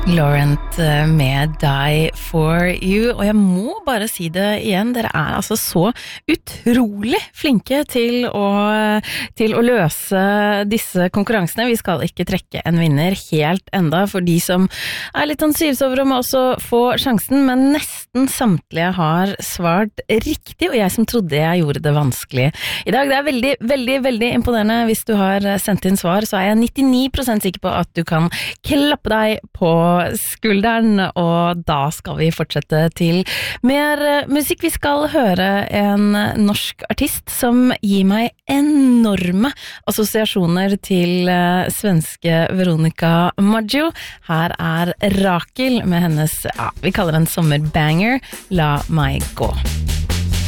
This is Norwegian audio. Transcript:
Laurent med Die For You, og jeg må bare si det igjen, dere altså så utrolig flinke til å løse disse konkurransene. Vi skal ikke trekke en vinner helt enda, for de som litt ansivsovere må også få sjansen, men nesten samtlige har svart riktig, og jeg som trodde jeg gjorde det vanskelig. I dag, det veldig, veldig, veldig imponerende. Hvis du har sendt inn svar, så jeg 99% sikker på at du kan klappe deg på skulderen, og da skal vi fortsette til mer musikk. Vi skal høre en norsk artist som gir meg enorme assosiasjoner til svenske Veronica Maggio. Her Rakel med hennes, vi kaller den sommerbanger, La meg gå.